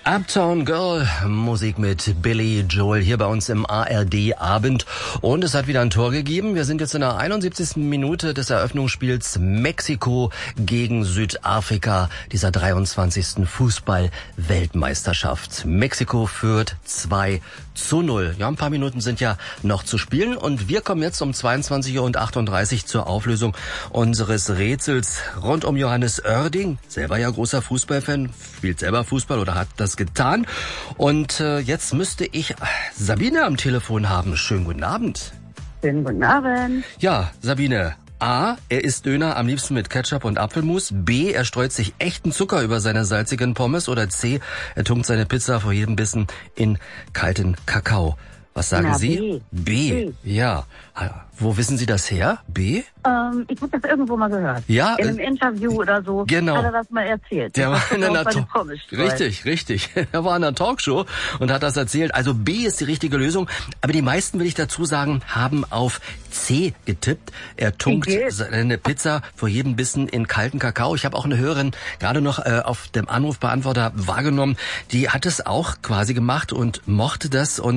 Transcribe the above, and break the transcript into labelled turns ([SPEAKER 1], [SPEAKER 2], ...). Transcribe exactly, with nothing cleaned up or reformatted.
[SPEAKER 1] Uptown Girl, Musik mit Billy Joel hier bei uns im A R D-Abend. Und es hat wieder ein Tor gegeben. Wir sind jetzt in der einundsiebzigsten Minute des Eröffnungsspiels Mexiko gegen Südafrika, dieser dreiundzwanzigsten Fußball-Weltmeisterschaft. Mexiko führt zwei zu null. Ja, ein paar Minuten sind ja noch zu spielen und wir kommen jetzt um zweiundzwanzig Uhr achtunddreißig zur Auflösung unseres Rätsels rund um Johannes Oerding. Selber ja großer Fußballfan, spielt selber Fußball oder hat das getan. Und äh, jetzt müsste ich Sabine am Telefon haben. Schönen guten Abend.
[SPEAKER 2] Schönen guten Abend.
[SPEAKER 1] Ja, Sabine. A, er isst Döner am liebsten mit Ketchup und Apfelmus. B, er streut sich echten Zucker über seine salzigen Pommes. Oder C, er tunkt seine Pizza vor jedem Bissen in kalten Kakao. Was sagen
[SPEAKER 2] Na,
[SPEAKER 1] Sie?
[SPEAKER 2] B.
[SPEAKER 1] B.
[SPEAKER 2] B.
[SPEAKER 1] Ja. Wo wissen Sie das her? B?
[SPEAKER 2] Ähm, ich habe das irgendwo mal gehört.
[SPEAKER 1] Ja.
[SPEAKER 2] In einem Interview oder so.
[SPEAKER 1] Genau.
[SPEAKER 2] Hat er das mal erzählt.
[SPEAKER 1] Der war in einer
[SPEAKER 2] Talkshow.
[SPEAKER 1] Richtig, richtig. Er war in einer Talkshow und hat das erzählt. Also B ist die richtige Lösung. Aber die meisten, will ich dazu sagen, haben auf C getippt. Er tunkt seine Pizza vor jedem Bissen in kalten Kakao. Ich habe auch eine Hörerin gerade noch äh, auf dem Anrufbeantworter wahrgenommen. Die hat es auch quasi gemacht und mochte das und